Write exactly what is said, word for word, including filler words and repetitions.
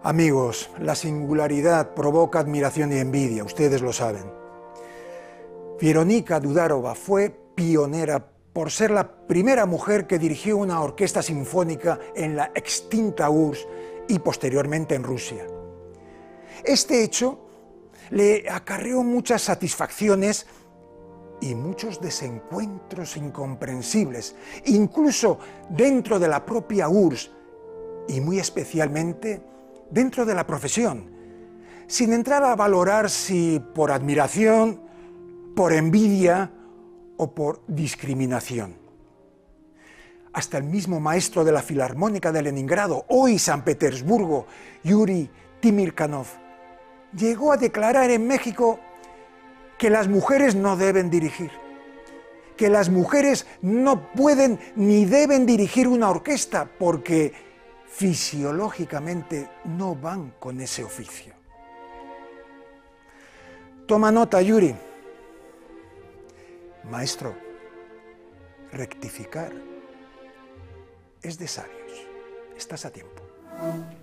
Amigos, la singularidad provoca admiración y envidia, ustedes lo saben. Veronika Dudarova fue pionera por ser la primera mujer que dirigió una orquesta sinfónica en la extinta U R S S y posteriormente en Rusia. Este hecho le acarreó muchas satisfacciones y muchos desencuentros incomprensibles, incluso dentro de la propia U R S S y muy especialmente dentro de la profesión, sin entrar a valorar si por admiración, por envidia o por discriminación. Hasta el mismo maestro de la Filarmónica de Leningrado, hoy San Petersburgo, Yuri Timirkanov, llegó a declarar en México que las mujeres no deben dirigir, que las mujeres no pueden ni deben dirigir una orquesta porque fisiológicamente no van con ese oficio. Toma nota, Yuri. Maestro, rectificar es de sabios. Estás a tiempo.